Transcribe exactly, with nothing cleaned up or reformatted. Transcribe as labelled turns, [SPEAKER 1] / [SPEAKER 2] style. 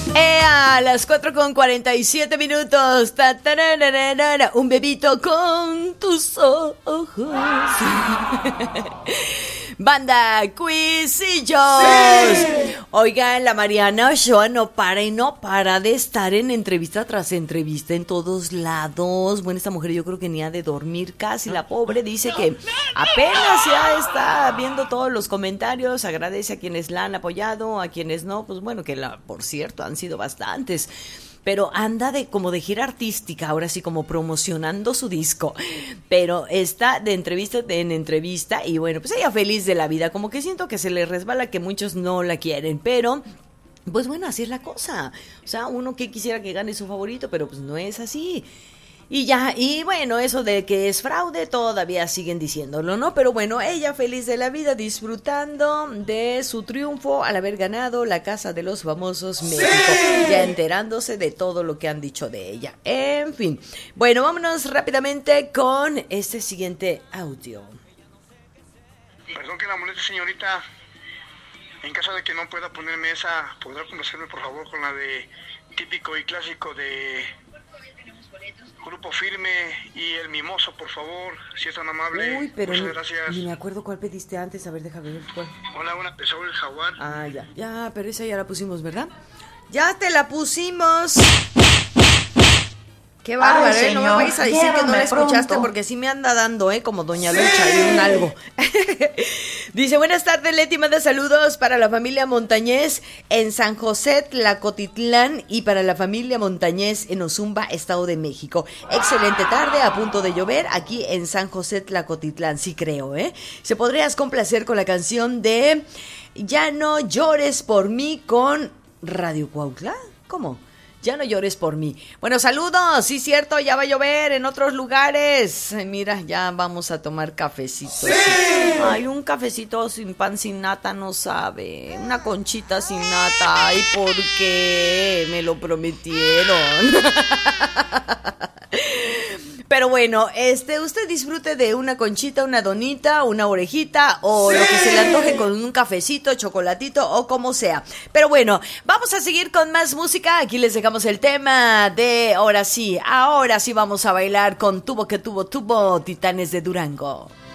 [SPEAKER 1] Eh, a las cuatro con cuarenta y siete minutos. Ta, tarararara, un bebito con tus ojos. Banda Cuisillos. Sí. Oigan, la Mariana Ochoa no para y no para de estar en entrevista tras entrevista en todos lados. Bueno, esta mujer yo creo que ni ha de dormir casi. La pobre dice que apenas ya está viendo todos los comentarios. Agradece a quienes la han apoyado, a quienes no. Pues bueno, que la, por cierto, han sido bastantes. Pero anda de como de gira artística, ahora sí como promocionando su disco. Pero está de entrevista en entrevista y bueno, pues ella feliz de la vida. Como que siento que se le resbala que muchos no la quieren, pero pues bueno, así es la cosa. O sea, uno que quisiera que gane su favorito, pero pues no es así. Y ya, y bueno, eso de que es fraude todavía siguen diciéndolo, ¿no? Pero bueno, ella feliz de la vida, disfrutando de su triunfo al haber ganado la Casa de los Famosos México, ¡sí! Ya enterándose de todo lo que han dicho de ella. En fin, bueno, vámonos rápidamente con este siguiente audio.
[SPEAKER 2] Perdón que la moleste, señorita. En caso de que no pueda ponerme esa, ¿podrá complacerme por favor con la de típico y clásico de Grupo Firme y El Mimoso, por favor, si es tan amable?
[SPEAKER 1] Uy, pero
[SPEAKER 2] muchas
[SPEAKER 1] ni,
[SPEAKER 2] gracias.
[SPEAKER 1] Ni me acuerdo cuál pediste antes, a ver, déjame ver cuál.
[SPEAKER 2] Hola, una de Saúl el Jaguar.
[SPEAKER 1] Ah, ya, ya, pero esa ya la pusimos, ¿verdad? Ya te la pusimos. Qué bárbaro,
[SPEAKER 3] Ay,
[SPEAKER 1] ¿eh?
[SPEAKER 3] señor,
[SPEAKER 1] No me vais a decir que no la escuchaste
[SPEAKER 3] pronto.
[SPEAKER 1] porque sí me anda dando, ¿eh? Como Doña Lucha sí. Y un algo. Dice, buenas tardes, Leti, manda saludos para la familia Montañez en San José, Tlacotitlán, y para la familia Montañez en Ozumba, Estado de México. Excelente tarde, a punto de llover aquí en San José, Tlacotitlán, sí creo, ¿eh? ¿Se podrías complacer con la canción de Ya no llores por mí con Radio Cuautla? ¿Cómo? Ya no llores por mí. Bueno, saludos, sí, cierto, ya va a llover en otros lugares. Mira, ya vamos a tomar cafecito. ¡Sí! Ay, un cafecito sin pan, sin nata, no sabe. Una conchita sin nata. Ay, ¿por qué? Me lo prometieron. Pero bueno, este, usted disfrute de una conchita, una donita, una orejita o ¡sí! Lo que se le antoje con un cafecito, chocolatito o como sea. Pero bueno, vamos a seguir con más música. Aquí les dejamos el tema de ahora sí, ahora sí vamos a bailar con Tubo que Tubo Tubo, Titanes de Durango.